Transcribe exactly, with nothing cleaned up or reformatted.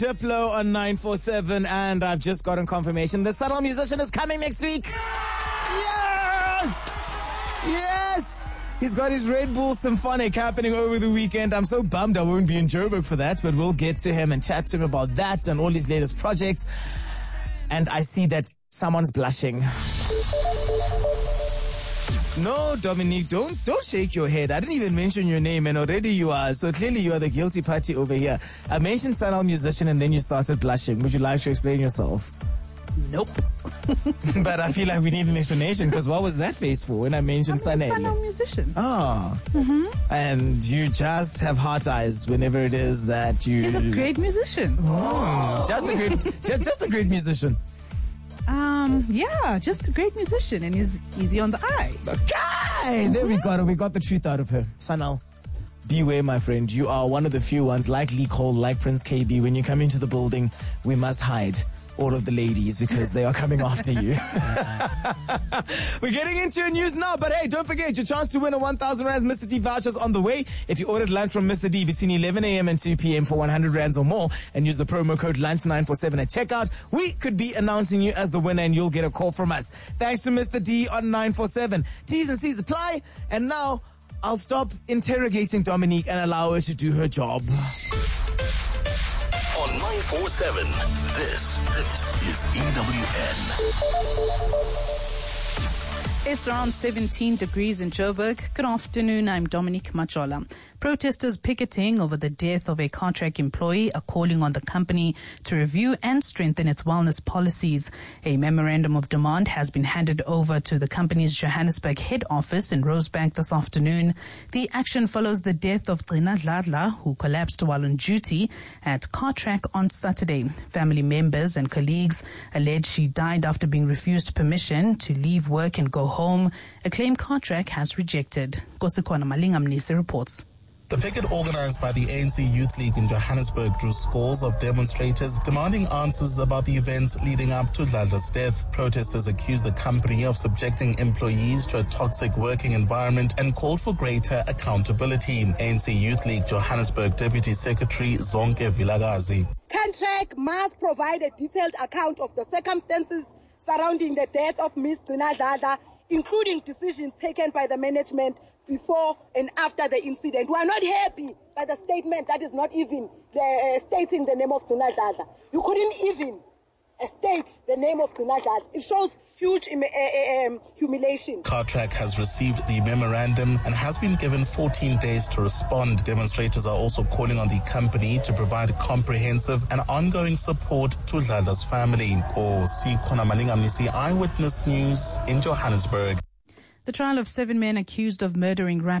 Diplo on nine four seven, and I've just gotten confirmation the Subtle Musician is coming next week. Yes! Yes! He's got his Red Bull Symphonic happening over the weekend. I'm so bummed I won't be in Joburg for that, but we'll get to him and chat to him about that and all his latest projects. And I see that someone's blushing. No, Dominique, don't don't shake your head. I didn't even mention your name, and already you are. So clearly you are the guilty party over here. I mentioned Subtle Musician, and then you started blushing. Would you like to explain yourself? Nope. But I feel like we need an explanation, because what was that face for when I mentioned Subtle? Subtle Musician. Oh. Mm-hmm. And you just have heart eyes whenever it is that you... He's a great musician. Oh. Just a great, just, just a great musician. Um, yeah, just a great musician, and he's easy on the eye. Okay, there we got it. We got the truth out of her. Sanal, beware, my friend. You are one of the few ones, like Lee Cole, like Prince K B. When you come into the building, we must hide all of the ladies because they are coming after you. We're getting into your news now, but hey, don't forget your chance to win a one thousand rands Mister D vouchers on the way. If you ordered lunch from Mister D between eleven a.m. and two p.m. for one hundred rands or more and use the promo code lunch nine four seven at checkout, we could be announcing you as the winner and you'll get a call from us. Thanks to Mister D on nine four seven. T's and C's apply, and now I'll stop interrogating Dominique and allow her to do her job. On nine four seven, this, this is E W N. It's around seventeen degrees in Joburg. Good afternoon, I'm Dominique Machola. Protesters picketing over the death of a Cartrack employee are calling on the company to review and strengthen its wellness policies. A memorandum of demand has been handed over to the company's Johannesburg head office in Rosebank this afternoon. The action follows the death of Trina Dladla, who collapsed while on duty at Cartrack on Saturday. Family members and colleagues allege she died after being refused permission to leave work and go home, a claim Cartrack has rejected. Kosikwana Malingamnisi reports. The picket organized by the A N C Youth League in Johannesburg drew scores of demonstrators demanding answers about the events leading up to Dladla's death. Protesters accused the company of subjecting employees to a toxic working environment and called for greater accountability. A N C Youth League Johannesburg Deputy Secretary Zonke Vilakazi. Cartrack must provide a detailed account of the circumstances surrounding the death of Miz Trina Dladla, including decisions taken by the management before and after the incident. We are not happy by the statement that is not even the, uh, stating the name of Trina Dladla. You couldn't even uh, state the name of Trina Dladla. It shows huge um, uh, um, humiliation. Cartrack has received the memorandum and has been given fourteen days to respond. Demonstrators are also calling on the company to provide comprehensive and ongoing support to Dladla's family. Or Sikhona Malingamnisi, Eyewitness News in Johannesburg. The trial of seven men accused of murdering rap